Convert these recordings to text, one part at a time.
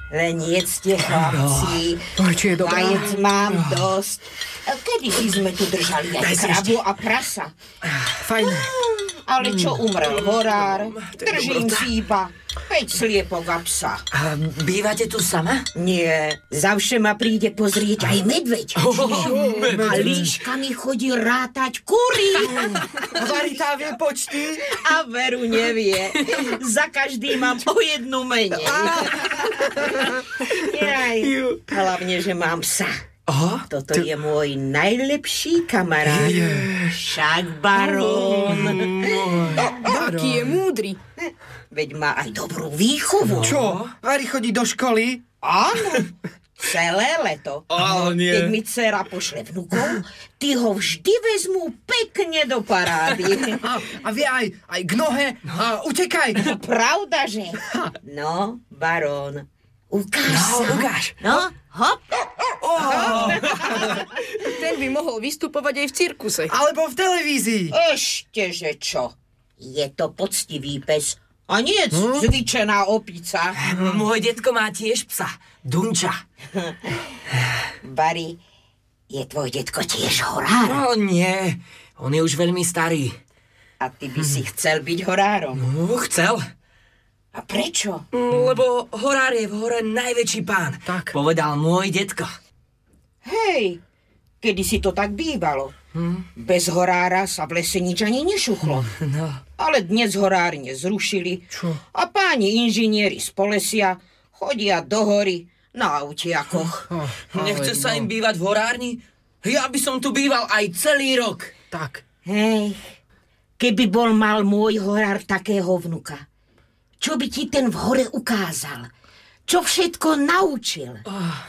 Len jedzte, chlapci. Vajec mám dosť. Kedysi sme tu držali aj krabu a prasa. Fajn. Ale čo umrel horár, držím si iba 5 sliepok a psa. A bývate tu sama? Nie, zavše ma príde pozrieť aj medveď. A líškami chodí rátať kury. Varitá vie počty? A veru nevie. Za každý mám o jednu menej. Hlavne, že mám psa. Toto je môj najlepší kamarát. Však barón. Aký je múdry. Veď má aj dobrú výchovu. Čo? Vari chodí do školy? Áno. Celé leto. Nie. Keď mi dcera pošle vnukov, ty ho vždy vezmú pekne do parády. A vie aj k nohe. Utekaj. Pravda, že? No, barón. Ukáž sa. Ukáž. No, hop. Ten by mohol vystupovať aj v cirkuse. Alebo v televízii. Ešte, že čo? Je to poctivý pes. A nie zvyčená opica. Môj detko má tiež psa. Dunča. Barry, je tvoj detko tiež horár? Nie. On je už veľmi starý. A ty by si chcel byť horárom? Chcel. A prečo? Lebo horár je v hore najväčší pán. Tak. Povedal môj detko. Hej, kedy si to tak bývalo. Bez horára sa v lese nič ani nešuchlo. Ale dnes horárne zrušili. Čo? A páni inžinieri z Polesia chodia do hory na autiakoch. Nechce sa im bývať v horárni? Ja by som tu býval aj celý rok. Tak. Hej, keby bol mal môj horár takého vnuka, čo by ti ten v hore ukázal? Čo všetko naučil?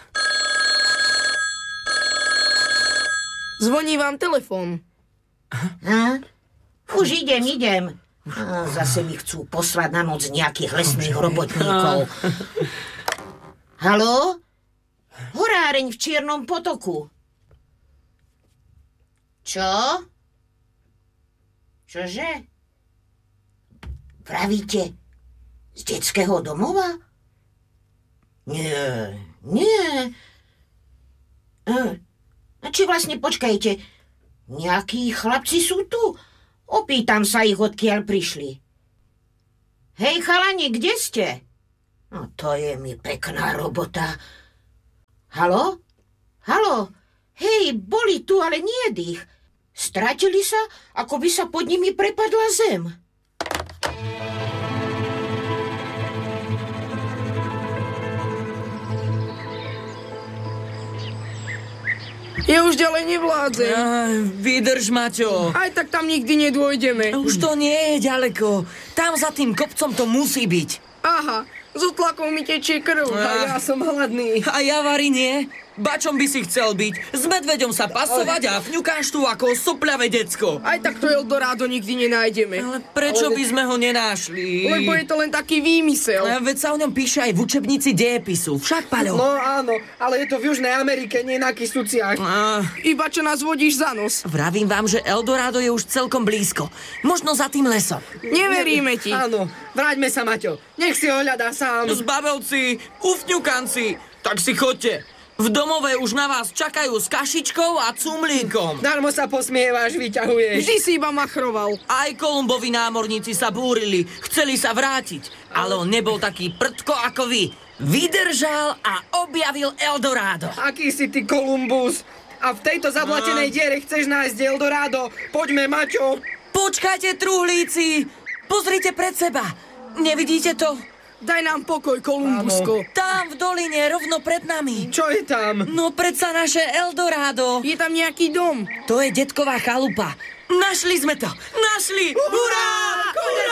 Zvoní vám telefón. Už idem. Zase mi chcú poslať na noc nejakých lesných robotníkov. Haló? Horáreň v Čiernom potoku. Čo? Čože? Pravíte z detského domova? Nie. A či vlastne, počkajte, nejakí chlapci sú tu? Opýtam sa ich, odkiaľ prišli. Hej, chalani, kde ste? No, to je mi pekná robota. Haló? Hej, boli tu, ale nie dých. Stratili sa, ako by sa pod nimi prepadla zem. Ja už ďalej nevládzem. Vydrž, Maťo. Aj tak tam nikdy nedôjdeme. Už to nie je ďaleko. Tam za tým kopcom to musí byť. Aha, z otlakou mi tečie krv. A ja som hladný. A ja, Vari, nie. Bačom by si chcel byť. S medveďom sa pasovať a fňukáš tu ako sopľavé decko. Aj tak to Eldorado nikdy nenájdeme. Ale prečo by sme ho nenášli? Lebo je to len taký výmysel. Veď sa o ňom píše aj v učebnici dejepisu. Však, Paľo. No áno, ale je to v Južnej Amerike, nie na Kysuciach. Iba čo nás vodíš za nos. Vravím vám, že Eldorado je už celkom blízko. Možno za tým lesom. Neveríme ti. Áno, vráťme sa, Maťo. Nech si ho hľadá sám. Zbabelci, ufňukanci, tak si chodte. V domove už na vás čakajú s kašičkou a cumlíkom. Darmo sa posmievaš, vyťahuješ. Vždy si iba machroval. Aj Kolumbovi námorníci sa búrili, chceli sa vrátiť, ale on nebol taký prdko ako vy. Vydržal a objavil Eldorado. Aký si ty Kolumbus? A v tejto zablatenej diere chceš nájsť Eldorado? Poďme, Maťo. Počkajte, truhlíci, pozrite pred seba. Nevidíte to? Daj nám pokoj, Kolumbusko. Tam v doline, rovno pred nami. Čo je tam? No predsa naše Eldorado. Je tam nejaký dom. To je detková chalupa. Našli sme to. Našli! Hurá!